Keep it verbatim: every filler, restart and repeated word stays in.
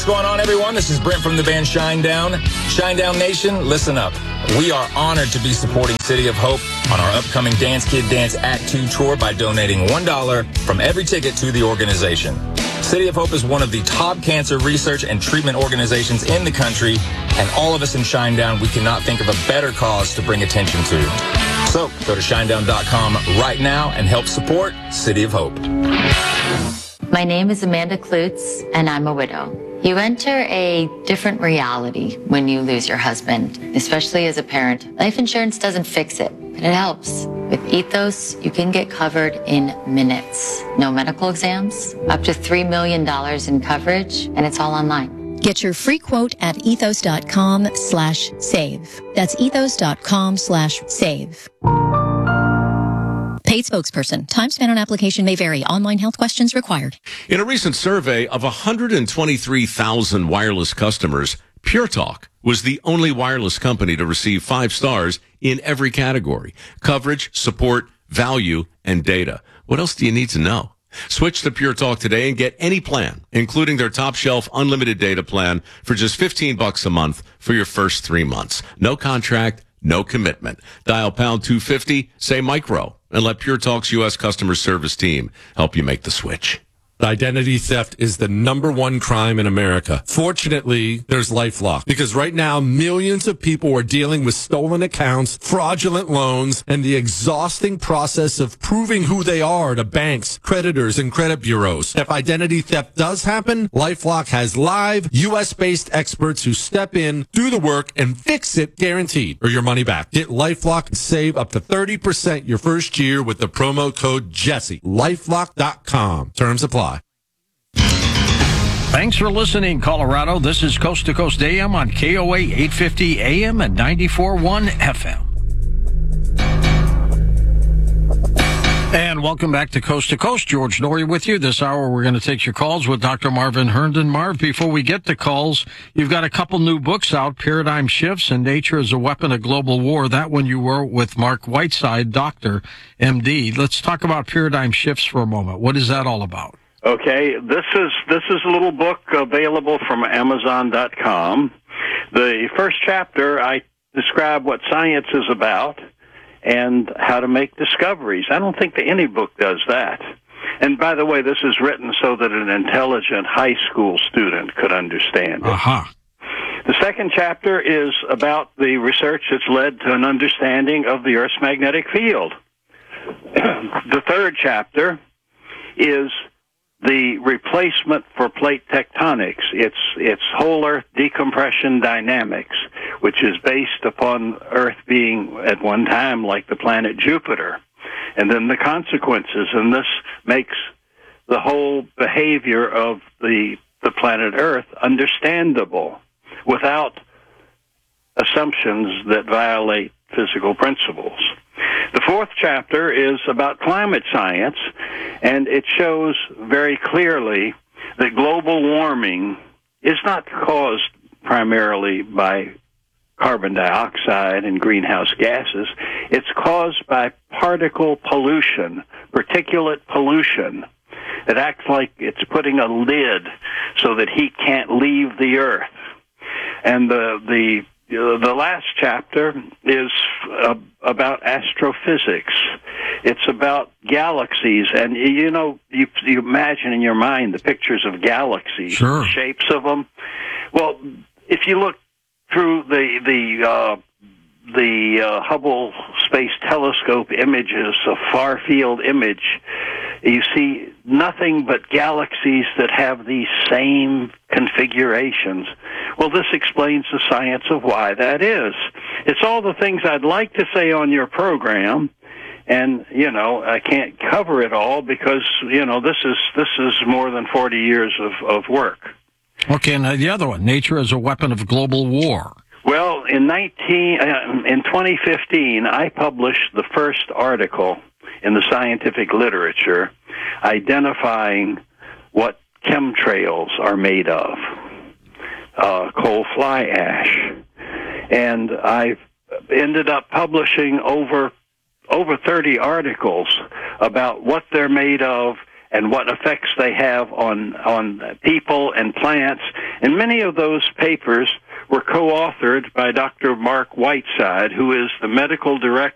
going on, everyone? This is Brent from the band Shinedown. Shinedown Nation, listen up. We are honored to be supporting City of Hope on our upcoming Dance Kid Dance Act two tour by donating one dollar from every ticket to the organization. City of Hope is one of the top cancer research and treatment organizations in the country, and all of us in Shinedown, we cannot think of a better cause to bring attention to. So go to shinedown dot com right now and help support City of Hope. My name is Amanda Klutz, and I'm a widow. You enter a different reality when you lose your husband, especially as a parent. Life insurance doesn't fix it, but it helps. With Ethos, you can get covered in minutes. No medical exams, up to three million dollars in coverage, and it's all online. Get your free quote at ethos dot com slash save. That's ethos dot com slash save. Paid spokesperson. Time spent on application may vary. Online health questions required. In a recent survey of one hundred twenty-three thousand wireless customers, Pure Talk was the only wireless company to receive five stars in every category: coverage, support, value, and data. What else do you need to know? Switch to Pure Talk today and get any plan, including their top shelf unlimited data plan, for just fifteen bucks a month for your first three months. No contract, no commitment. Dial pound two fifty, say micro, and let Pure Talk's U S customer service team help you make the switch. Identity theft is the number one crime in America. Fortunately, there's LifeLock, because right now millions of people are dealing with stolen accounts, fraudulent loans, and the exhausting process of proving who they are to banks, creditors, and credit bureaus. If identity theft does happen, LifeLock has live U S-based experts who step in, do the work, and fix it guaranteed, or your money back. Get LifeLock and save up to thirty percent your first year with the promo code Jesse. lifelock dot com. Terms apply. Thanks for listening, Colorado. This is Coast to Coast A M on K O A eight fifty A M and ninety-four point one F M. And welcome back to Coast to Coast. George Noory with you. This hour we're going to take your calls with Doctor Marvin Herndon. Marv, before we get to calls, you've got a couple new books out, Paradigm Shifts and Nature as a Weapon of Global War. That one you wrote with Mark Whiteside, Doctor, M D. Let's talk about Paradigm Shifts for a moment. What is that all about? Okay, this is this is a little book available from amazon dot com. The first chapter, I describe what science is about and how to make discoveries. I don't think that any book does that. And by the way, this is written so that an intelligent high school student could understand it. Uh-huh. The second chapter is about the research that's led to an understanding of the Earth's magnetic field. The third chapter is the replacement for plate tectonics. It's it's whole Earth decompression dynamics, which is based upon Earth being at one time like the planet Jupiter, and then the consequences. And this makes the whole behavior of the the planet Earth understandable without assumptions that violate physical principles. The fourth chapter is about climate science, and it shows very clearly that global warming is not caused primarily by carbon dioxide and greenhouse gases. It's caused by particle pollution, particulate pollution. It acts like it's putting a lid so that heat can't leave the Earth. And the the The last chapter is uh, about astrophysics. It's about galaxies, and you know, you, you imagine in your mind the pictures of galaxies, sure. The shapes of them. Well, if you look through the the uh, the uh, Hubble Space Telescope images, a far field image, you see nothing but galaxies that have these same configurations. Well, this explains the science of why that is. It's all the things I'd like to say on your program, and, you know, I can't cover it all because, you know, this is this is more than forty years of, of work. Okay, and the other one, Nature as a Weapon of Global War. Well, in nineteen uh, in twenty fifteen, I published the first article in the scientific literature identifying what chemtrails are made of, uh, coal fly ash. And I ended up publishing over over thirty articles about what they're made of and what effects they have on on people and plants, And many of those papers were co-authored by Doctor Mark Whiteside, who is the medical director